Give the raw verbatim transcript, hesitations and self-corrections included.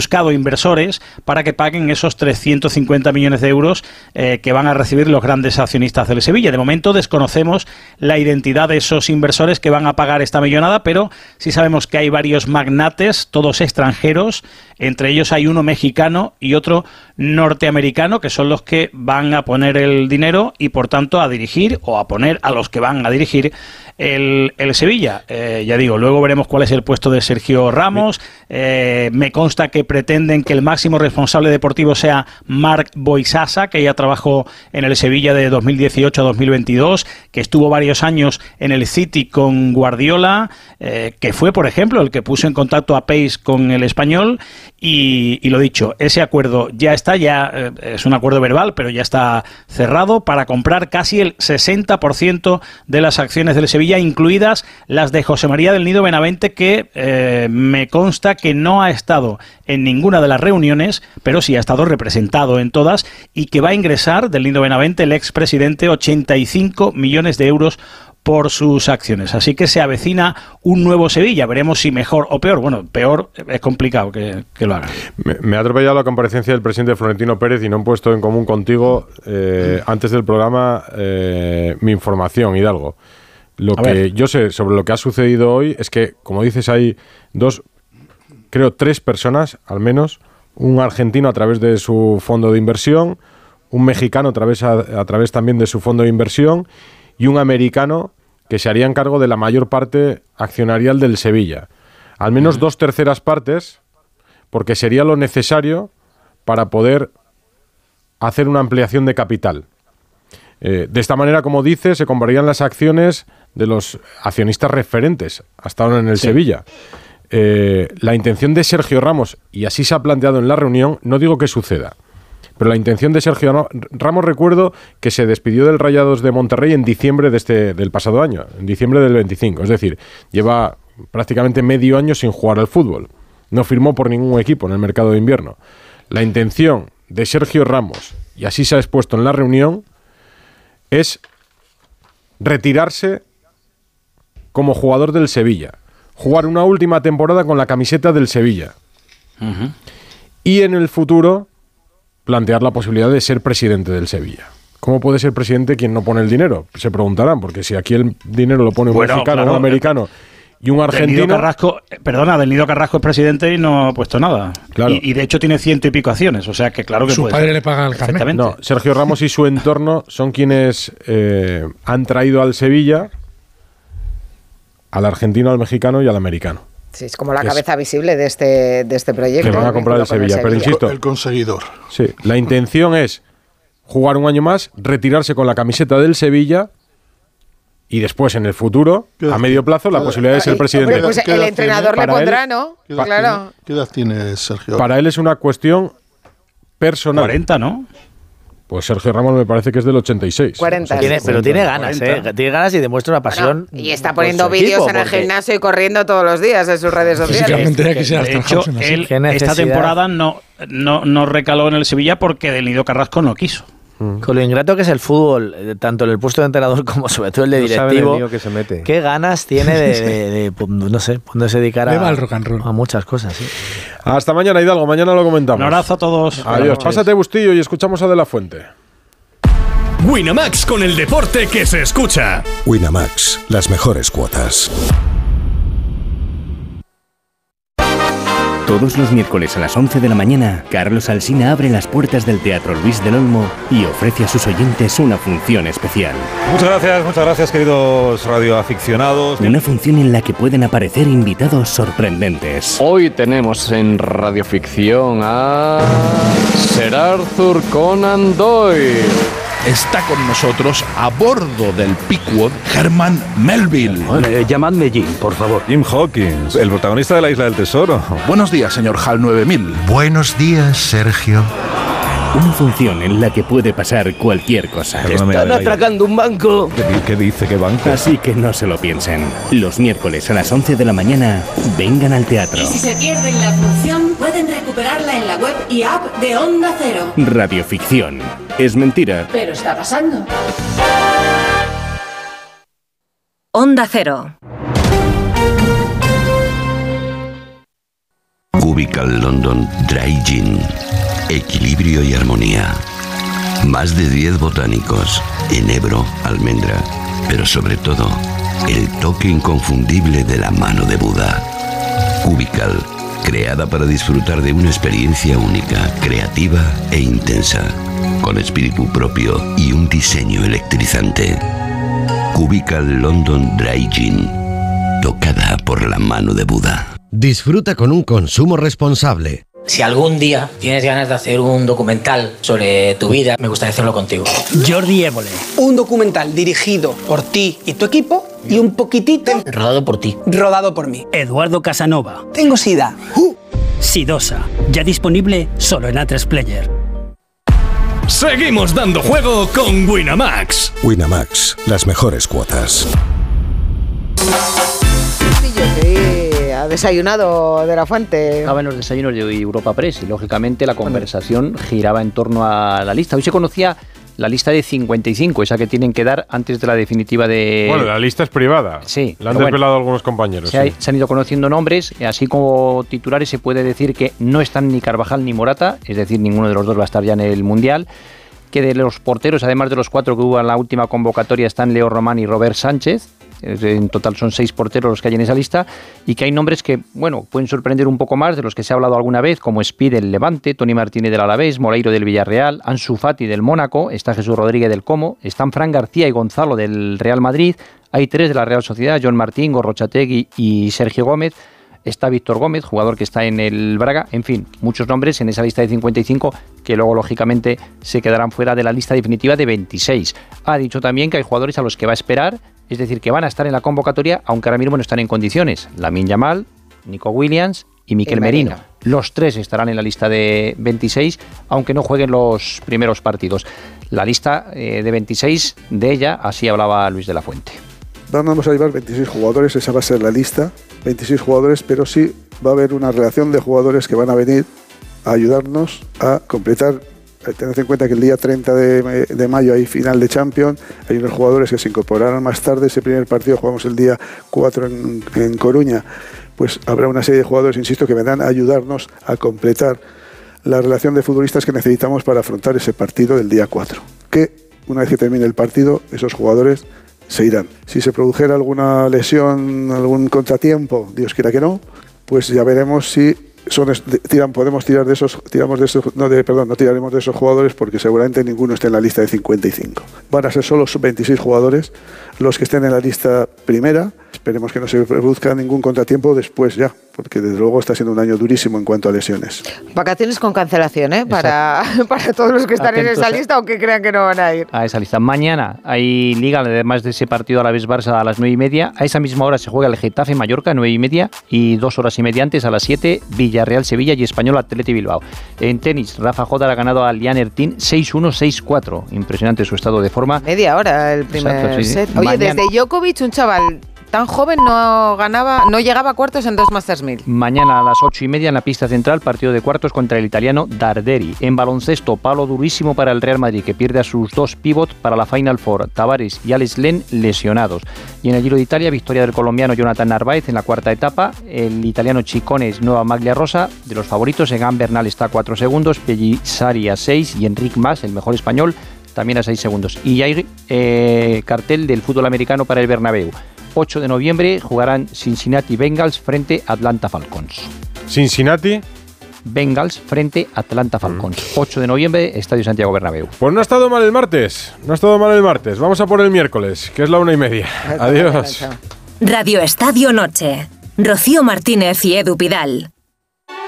buscado inversores para que paguen esos trescientos cincuenta millones de euros eh, que van a recibir los grandes accionistas del Sevilla. De momento desconocemos la identidad de esos inversores que van a pagar esta millonada, pero sí sabemos que hay varios magnates, todos extranjeros, entre ellos hay uno mexicano y otro norteamericano, que son los que van a poner el dinero y por tanto a dirigir o a poner a los que van a dirigir el, el Sevilla. Eh, ya digo, luego veremos cuál es el puesto de Sergio Ramos. Eh, me consta que pretenden que el máximo responsable deportivo sea Marc Boisasa, que ya trabajó en el Sevilla de dos mil dieciocho a dos mil veintidós, que estuvo varios años en el City con Guardiola, eh, que fue, por ejemplo, el que puso en contacto a Pace con el Español. Y, y lo dicho, ese acuerdo ya está, ya eh, es un acuerdo verbal, pero ya está cerrado para comprar casi el sesenta por ciento de las acciones del Sevilla, incluidas las de José María del Nido Benavente, que eh, me consta que no ha estado en ninguna de las reuniones, pero sí ha estado representado en todas, y que va a ingresar del Nido Benavente, el expresidente, ochenta y cinco millones de euros por sus acciones. Así que se avecina un nuevo Sevilla. Veremos si mejor o peor. Bueno, peor es complicado que, que lo haga. Me, me ha atropellado la comparecencia del presidente Florentino Pérez y no he puesto en común contigo eh, antes del programa eh, mi información, Hidalgo. Lo a que ver. Yo sé sobre lo que ha sucedido hoy es que, como dices, hay dos, creo tres personas al menos, un argentino a través de su fondo de inversión, un mexicano a través, a, a través también de su fondo de inversión y un americano que se harían cargo de la mayor parte accionarial del Sevilla. Al menos uh-huh. dos terceras partes, porque sería lo necesario para poder hacer una ampliación de capital. Eh, de esta manera, como dice, se comprarían las acciones de los accionistas referentes hasta ahora en el sí. Sevilla. Eh, la intención de Sergio Ramos, y así se ha planteado en la reunión, no digo que suceda, pero la intención de Sergio Ramos, recuerdo que se despidió del Rayados de Monterrey en diciembre de este, del pasado año, en diciembre del veinticinco, es decir, lleva prácticamente medio año sin jugar al fútbol. No firmó por ningún equipo en el mercado de invierno. La intención de Sergio Ramos, y así se ha expuesto en la reunión, es retirarse como jugador del Sevilla, jugar una última temporada con la camiseta del Sevilla uh-huh. y en el futuro plantear la posibilidad de ser presidente del Sevilla. ¿Cómo puede ser presidente quien no pone el dinero? Se preguntarán, porque si aquí el dinero lo pone un bueno, mexicano, claro, un americano y un argentino... Del Nido Carrasco, perdona, Del Nido Carrasco es presidente y no ha puesto nada. Claro. Y, y de hecho tiene ciento y pico acciones, o sea que claro que su puede padre ser. Le paga el carnet. No, Sergio Ramos y su entorno son quienes eh, han traído al Sevilla al argentino, al mexicano y al americano. Sí, es como la cabeza es, visible de este, de este proyecto. Que van a comprar el Sevilla, el Sevilla, pero insisto... El conseguidor. Sí, la intención es jugar un año más, retirarse con la camiseta del Sevilla y después, en el futuro, a medio plazo, la posibilidad de ser presidente. Hombre, pues el entrenador le pondrá, ¿no? ¿Qué edad, claro. ¿Qué edad tiene Sergio? Para él es una cuestión personal. cuarenta, ¿no? Pues Sergio Ramos me parece que es del ochenta y seis. cuarenta. O sea, tiene, pero tiene ganas, cuarenta. ¿eh? Tiene ganas y demuestra una pasión. Bueno, y está poniendo vídeos en el porque... gimnasio y corriendo todos los días en sus redes sociales. De hecho, él esta temporada no, no, no recaló en el Sevilla porque Del Nido Carrasco no quiso. Con lo ingrato que es el fútbol, tanto en el puesto de entrenador como sobre todo el de directivo, no que se mete. Qué ganas tiene de, de, de, de no sé, poderse dedicar a, rock and roll. a muchas cosas. ¿Sí? Hasta mañana, Hidalgo, mañana lo comentamos. Un abrazo a todos. Adiós, pásate Bustillo y escuchamos a De La Fuente. Winamax, con el deporte que se escucha. Winamax, las mejores cuotas. Todos los miércoles a las once de la mañana, Carlos Alsina abre las puertas del Teatro Luis del Olmo y ofrece a sus oyentes una función especial. Muchas gracias, muchas gracias, queridos radioaficionados. Una función en la que pueden aparecer invitados sorprendentes. Hoy tenemos en Radioficción a Sir Arthur Conan Doyle. Está con nosotros a bordo del Pickwood Herman Melville. Eh, llamadme Jim, por favor. Jim Hawkins, el protagonista de La Isla del Tesoro. Buenos días, señor Hal nueve mil. Buenos días, Sergio. Una función en la que puede pasar cualquier cosa. Perdóname, Están atracando un banco. ¿Qué, ¿Qué dice? ¿Qué banco? Así que no se lo piensen. Los miércoles a las once de la mañana, vengan al teatro. Y si se pierden la función, pueden recuperarla en la web y app de Onda Cero. Radioficción. Es mentira. Pero está pasando. Onda Cero. Cubical London Dry Gin. Equilibrio y armonía. Más de diez botánicos. Enebro, almendra. Pero sobre todo, el toque inconfundible de la mano de Buda. Cubical. Creada para disfrutar de una experiencia única, creativa e intensa. Con espíritu propio y un diseño electrizante. Cubical London Dry Gin. Tocada por la mano de Buda. Disfruta con un consumo responsable. Si algún día tienes ganas de hacer un documental sobre tu vida, me gustaría hacerlo contigo. Jordi Évole. Un documental dirigido por ti y tu equipo y un poquitito... Rodado por ti. Rodado por mí. Eduardo Casanova. Tengo sida. Uh. Sidosa. Ya disponible solo en A tres Player. Seguimos dando juego con Winamax. Winamax, las mejores cuotas. Ha desayunado de la fuente. Estaba en los desayunos de Europa Press y lógicamente la conversación giraba en torno a la lista. Hoy se conocía la lista de cincuenta y cinco, esa que tienen que dar antes de la definitiva de... Bueno, la lista es privada. Sí. La han desvelado bueno, algunos compañeros. Se, sí. ha, se han ido conociendo nombres, así como titulares se puede decir que no están ni Carvajal ni Morata, es decir, ninguno de los dos va a estar ya en el Mundial. Que de los porteros, además de los cuatro que hubo en la última convocatoria, están Leo Román y Robert Sánchez. En total son seis porteros los que hay en esa lista y que hay nombres que, bueno, pueden sorprender un poco más de los que se ha hablado alguna vez, como Speed del Levante, Tony Martínez del Alavés, Moreiro del Villarreal, Ansu Fati del Mónaco, está Jesús Rodríguez del Como, están Fran García y Gonzalo del Real Madrid, hay tres de la Real Sociedad, John Martín, Gorrochategui y Sergio Gómez. Está Víctor Gómez, jugador que está en el Braga. En fin, muchos nombres en esa lista de cincuenta y cinco que luego, lógicamente, se quedarán fuera de la lista definitiva de veintiséis. Ha dicho también que hay jugadores a los que va a esperar, es decir, que van a estar en la convocatoria, aunque ahora mismo no están en condiciones. Lamine Yamal, Nico Williams y Mikel Merino. Merino. Los tres estarán en la lista de veintiséis, aunque no jueguen los primeros partidos. La lista eh, de veintiséis, de ella, así hablaba Luis de la Fuente. Vamos a llevar veintiséis jugadores, esa va a ser la lista, veintiséis jugadores, pero sí va a haber una relación de jugadores que van a venir a ayudarnos a completar. Tened en cuenta que el día treinta de, de mayo hay final de Champions, hay unos jugadores que se incorporarán más tarde, ese primer partido jugamos el día cuatro en, en Coruña, pues habrá una serie de jugadores, insisto, que vendrán a ayudarnos a completar la relación de futbolistas que necesitamos para afrontar ese partido del día cuatro, que una vez que termine el partido, esos jugadores se irán. Si se produjera alguna lesión, algún contratiempo, Dios quiera que no, pues ya veremos si son tiran podemos tirar de esos tiramos de esos no de perdón no tiraremos de esos jugadores porque seguramente ninguno esté en la lista de cincuenta y cinco. Van a ser solo veintiséis jugadores los que estén en la lista primera. Esperemos que no se produzca ningún contratiempo después ya, porque desde luego está siendo un año durísimo en cuanto a lesiones. Vacaciones con cancelación, ¿eh? Para, para todos los que están Atentos en esa lista, aunque crean que no van a ir. A esa lista. Mañana hay Liga, además de ese partido a la vez Barça a las nueve y media. A esa misma hora se juega el Getafe Mallorca, nueve y media, y dos horas y media antes, a las siete, Villarreal Sevilla y Español Athletic Bilbao. En tenis, Rafa Jodar ha ganado a Lian Ertin seis uno seis cuatro. Impresionante su estado de forma. Media hora el primer Exacto, sí. set. Oye, Mañana... desde Djokovic, un chaval tan joven no ganaba, no llegaba a cuartos en dos Masters mil. Mañana a las ocho y media en la pista central, partido de cuartos contra el italiano Darderi. En baloncesto, palo durísimo para el Real Madrid, que pierde a sus dos pivots para la Final Four, Tavares y Alex Len, lesionados. Y en el Giro de Italia, victoria del colombiano Jonathan Narváez en la cuarta etapa. El italiano Chicones, nueva maglia rosa. De los favoritos, Egan Bernal está a cuatro segundos, Pellizzari a seis y Enric Mas, el mejor español, también a seis segundos. Y hay eh, cartel del fútbol americano para el Bernabéu. ocho de noviembre jugarán Cincinnati Bengals frente a Atlanta Falcons. Cincinnati Bengals frente a Atlanta Falcons. Mm. ocho de noviembre, Estadio Santiago Bernabéu. Pues no ha estado mal el martes. No ha estado mal el martes. Vamos a por el miércoles, que es la una y media. Adiós. Radio Estadio Noche. Rocío Martínez y Edu Pidal.